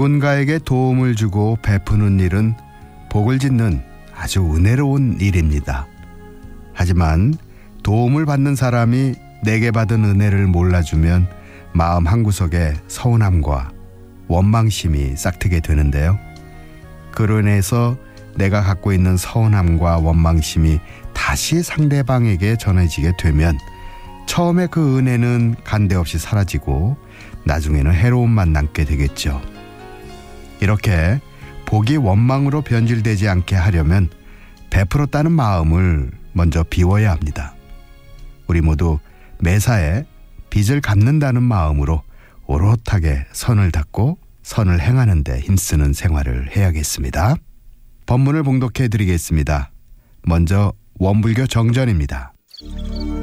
누군가에게 도움을 주고 베푸는 일은 복을 짓는 아주 은혜로운 일입니다. 하지만 도움을 받는 사람이 내게 받은 은혜를 몰라주면 마음 한구석에 서운함과 원망심이 싹트게 되는데요. 그로 인해서 내가 갖고 있는 서운함과 원망심이 다시 상대방에게 전해지게 되면 처음에 그 은혜는 간데없이 사라지고 나중에는 해로움만 남게 되겠죠. 이렇게 복이 원망으로 변질되지 않게 하려면 베풀었다는 마음을 먼저 비워야 합니다. 우리 모두 매사에 빚을 갚는다는 마음으로 오롯하게 선을 닦고 선을 행하는 데 힘쓰는 생활을 해야겠습니다. 법문을 봉독해 드리겠습니다. 먼저 원불교 정전입니다.